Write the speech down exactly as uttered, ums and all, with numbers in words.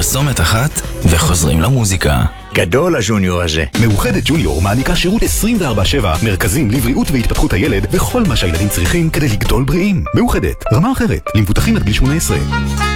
פרסומת אחת וחוזרים למוזיקה. גדול הג'וניור הזה. מאוחדת ג'וניור מעניקה שירות עשרים וארבע שבע, מרכזים לבריאות והתפתחות הילד וכל מה שהילדים צריכים כדי לגדול בריאים. מאוחדת, רמה אחרת, למבוטחים עד גיל שמונה עשרה.